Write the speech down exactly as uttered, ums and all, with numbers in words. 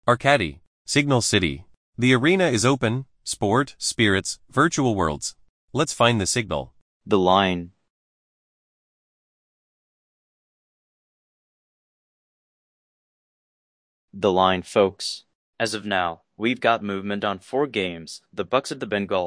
Arcady, Signal City. The arena is open, sport, spirits, virtual worlds. Let's find the signal. The line. The line, folks. As of now, we've got movement on four games. The Bucks of the Bengal